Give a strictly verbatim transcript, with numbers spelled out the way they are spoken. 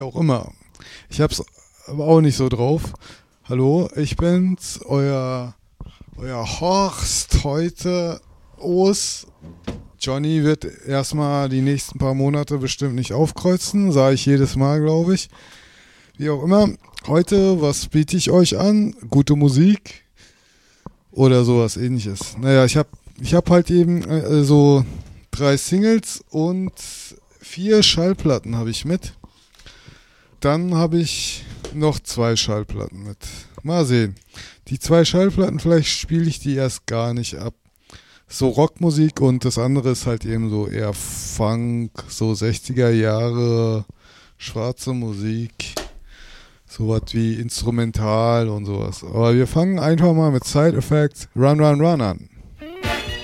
Auch immer. Ich hab's aber auch nicht so drauf. Hallo, ich bin's, euer, euer Horst heute. Os. Johnny wird erstmal die nächsten paar Monate bestimmt nicht aufkreuzen, sage ich jedes Mal, glaube ich. Wie auch immer. Heute, was biete ich euch an? Gute Musik oder sowas ähnliches. Naja, ich habe ich hab halt eben äh, so drei Singles und vier Schallplatten habe ich mit. Dann habe ich noch zwei Schallplatten mit. Mal sehen. Die zwei Schallplatten, vielleicht spiele ich die erst gar nicht ab. So Rockmusik und das andere ist halt eben so eher Funk, so sechziger Jahre, schwarze Musik, sowas wie Instrumental und sowas. Aber wir fangen einfach mal mit Side Effects Run Run Run an.